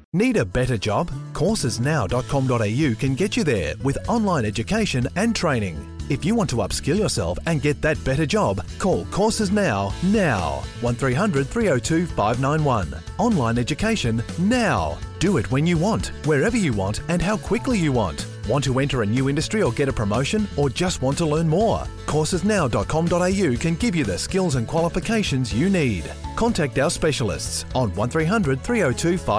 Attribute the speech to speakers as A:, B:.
A: Need a better job? Coursesnow.com.au can get you there with online education and training. If you want to upskill yourself and get that better job, call Courses Now. 1300 302 591. Online education now. Do it when you want, wherever you want, and how quickly you want. Want to enter a new industry or get a promotion, or just want to learn more? Coursesnow.com.au can give you the skills and qualifications you need. Contact our specialists on 1300 302 591.